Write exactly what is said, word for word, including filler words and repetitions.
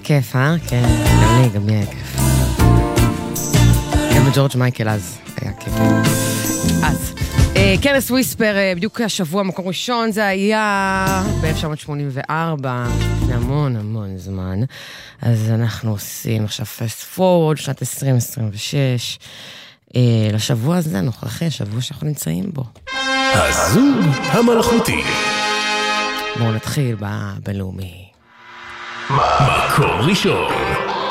כיף, אה? כן, גם לי, גם לי היה כיף. גם בג'ורג' מייקל אז היה כיף. אז, כנס וויספר, בדיוק השבוע, מקום ראשון, זה היה ב-אלף תשע מאות שמונים וארבע, לפני המון המון זמן. אז אנחנו עושים עכשיו פסט פורוורד, שנת עשרים עשרים ושש. לשבוע הזה, נוכחי, שבוע שאנחנו נמצאים בו. הזוג המלכותי. בואו נתחיל בבינלאומי. מקום ראשון.